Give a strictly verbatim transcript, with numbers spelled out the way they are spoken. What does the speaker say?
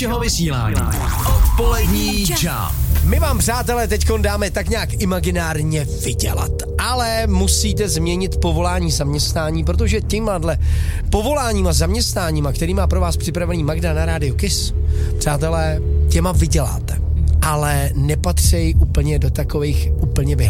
našeho vysílání. Odpolední Jump. My vám, přátelé, teďkon dáme tak nějak imaginárně vydělat, ale musíte změnit povolání, zaměstnání, protože tímhle povoláníma, zaměstnáníma, který má pro vás připravený Magda na rádiu Kiss, přátelé, těma vyděláte, ale nepatří úplně do takových úplně vyhledávaných.